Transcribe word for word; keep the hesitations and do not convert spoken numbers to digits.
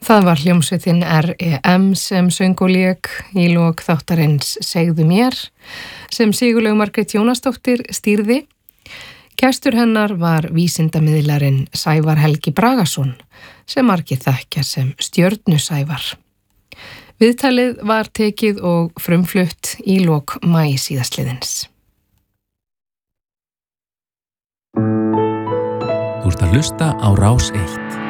Það var hljómsveitin R E M sem söng og lék í lok þáttarins Segðu mér sem Sigurlaug Margrét Jónasdóttir stýrði. Gestur hennar var vísindamiðlarinn Sævar Helgi Bragason sem margir þekkja sem Stjörnu Sævar. Viðtalið var tekið og frumflutt í lok maí síðastliðins. Þú ert að hlusta á Rás eitt.